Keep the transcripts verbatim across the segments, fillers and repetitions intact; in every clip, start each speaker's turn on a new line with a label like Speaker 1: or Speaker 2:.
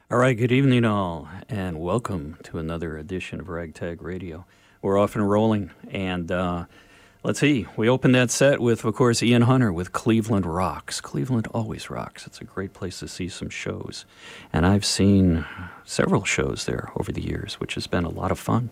Speaker 1: All right, good evening, all, and welcome to another edition of Ragtag Radio. We're off and rolling, and uh, let's see, we opened that set with, of course, Ian Hunter with Cleveland Rocks. Cleveland always rocks. It's a great place to see some shows, and I've seen several shows there over the years, which has been a lot of fun.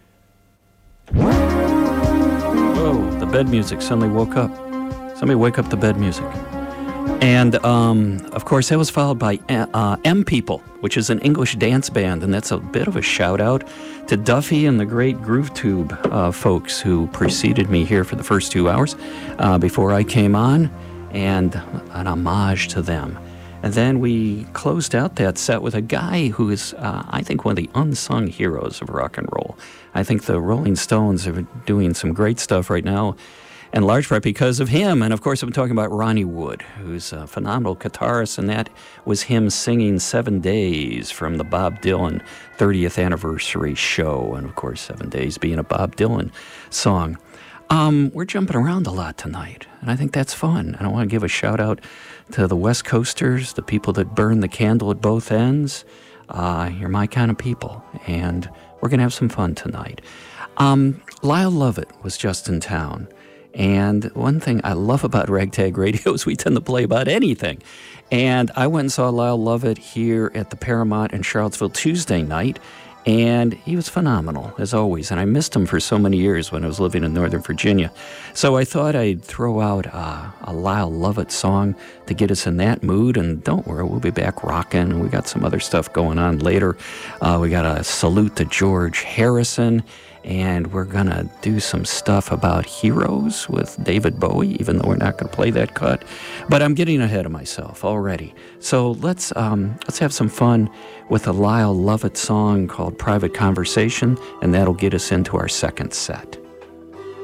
Speaker 1: Whoa, the bed music suddenly woke up. Somebody wake up the bed music. And, um, of course, that was followed by uh, M People, which is an English dance band, and that's a bit of a shout-out to Duffy and the great Groove Tube uh, folks who preceded me here for the first two hours uh, before I came on, and an homage to them. And then we closed out that set with a guy who is, uh, I think, one of the unsung heroes of rock and roll. I think the Rolling Stones are doing some great stuff right now, in large part because of him. And, of course, I'm talking about Ronnie Wood, who's a phenomenal guitarist, and that was him singing Seven Days from the Bob Dylan thirtieth anniversary show, and, of course, Seven Days being a Bob Dylan song. Um, we're jumping around a lot tonight, and I think that's fun. And I want to give a shout-out to the West Coasters, the people that burn the candle at both ends. Uh, you're my kind of people, and we're going to have some fun tonight. Um, Lyle Lovett was just in town. And one thing I love about Ragtag Radio is we tend to play about anything. And I went and saw Lyle Lovett here at the Paramount in Charlottesville Tuesday night, and he was phenomenal, as always. And I missed him for so many years when I was living in Northern Virginia. So I thought I'd throw out uh, a Lyle Lovett song to get us in that mood. And don't worry, we'll be back rocking. We got some other stuff going on later. Uh, we got a salute to George Harrison. And we're going to do some stuff about Heroes with David Bowie, even though we're not going to play that cut. But I'm getting ahead of myself already. So let's um, let's have some fun with a Lyle Lovett song called Private Conversation, and that'll get us into our second set.